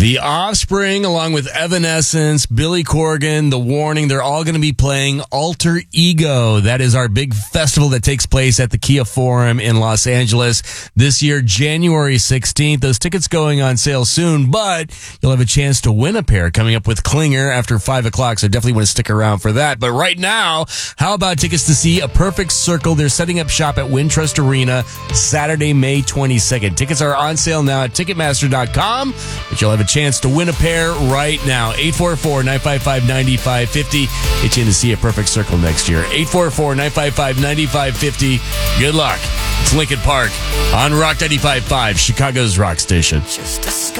The Offspring, along with Evanescence, Billy Corgan, The Warning, they're all going to be playing Alter Ego. That is our big festival that takes place at the Kia Forum in Los Angeles this year, January 16th. Those tickets going on sale soon, but you'll have a chance to win a pair coming up with Klinger after 5 o'clock, so definitely want to stick around for that. But right now, how about tickets to see A Perfect Circle? They're setting up shop at Wintrust Arena Saturday, May 22nd. Tickets are on sale now at Ticketmaster.com, but you'll have a chance to win a pair right now. 844-955-9550. Get you in to see A Perfect Circle next year. 844-955-9550. Good luck. It's Lincoln Park on Rock 95.5, Chicago's rock station. Just a